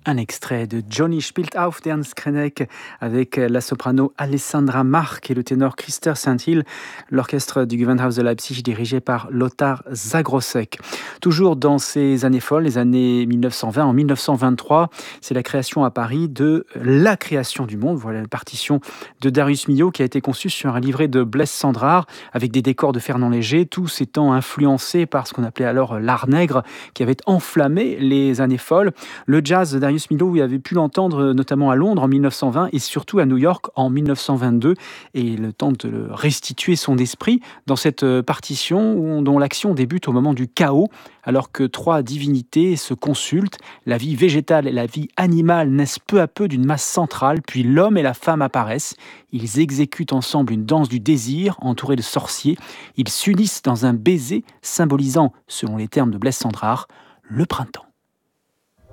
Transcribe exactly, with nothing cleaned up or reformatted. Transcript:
Un extrait de Johnny spielt auf den Skrenek avec la soprano Alessandra Marc et le ténor Christer Saint-Hill, l'orchestre du Gewandhaus de Leipzig dirigé par Lothar Zagrossek. Toujours dans ces années folles, les années mille neuf cent vingt, en mille neuf cent vingt-trois, c'est la création à Paris de La création du monde. Voilà la partition de Darius Milhaud qui a été conçue sur un livret de Blaise Cendrars avec des décors de Fernand Léger, tous étant influencés par ce qu'on appelait alors l'art nègre qui avait enflammé les années folles. Le jazz de Darius Milhaud, vous avez pu l'entendre notamment à Londres en mille neuf cent vingt et surtout à New York en mille neuf cent vingt-deux. Et le temps de restituer son esprit dans cette partition dont l'action débute au moment du chaos, alors que trois divinités se consultent. La vie végétale et la vie animale naissent peu à peu d'une masse centrale, puis l'homme et la femme apparaissent. Ils exécutent ensemble une danse du désir entourée de sorciers. Ils s'unissent dans un baiser symbolisant, selon les termes de Blaise Cendrars, le printemps.